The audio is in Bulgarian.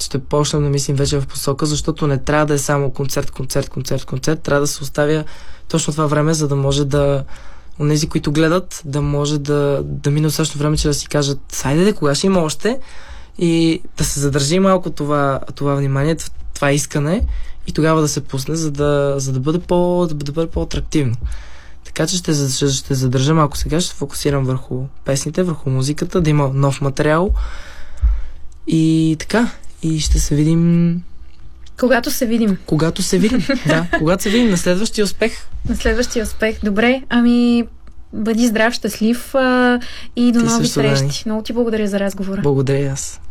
ще почнем да мислим вече в посока, защото не трябва да е само концерт. Трябва да се оставя точно това време, за да може да онези, които гледат, да може да мине същото време, че да си кажат, хайде, кога ще има още, и да се задържи малко това внимание, това искане, и тогава да се пусне, за да бъде по-атрактивно. Така че ще задържа малко сега, ще се фокусирам върху песните, върху музиката, да има нов материал и така. И ще се видим... Когато се видим. Когато се видим на следващия успех. Добре, бъди здрав, щастлив и до нови срещи. Много ти благодаря за разговора. Благодаря аз.